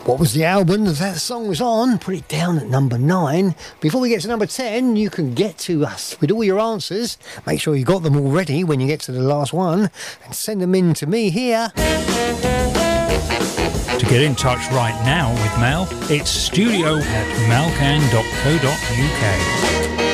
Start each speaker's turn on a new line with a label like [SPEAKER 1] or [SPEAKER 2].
[SPEAKER 1] What was the album that song was on? Put it down at number 9. Before we get to number 10, you can get to us with all your answers. Make sure you got them all ready when you get to the last one and send them in to me here.
[SPEAKER 2] To get in touch right now with Mel, it's studio@malcan.co.uk.